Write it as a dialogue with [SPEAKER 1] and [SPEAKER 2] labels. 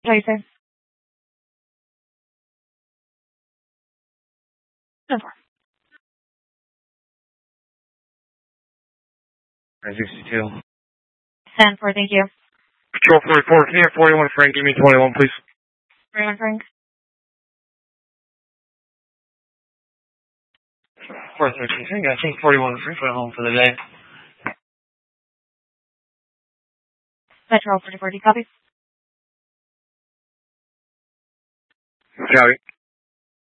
[SPEAKER 1] Jason. 10-4.
[SPEAKER 2] 962.
[SPEAKER 1] 10-4, thank you.
[SPEAKER 2] Patrol 44, can you have 41 Frank? Give me 21, please.
[SPEAKER 1] 41 Frank.
[SPEAKER 2] 413 Frank, I think 41 Frank went home for the day.
[SPEAKER 1] Patrol 44, do you copy?
[SPEAKER 2] Copy.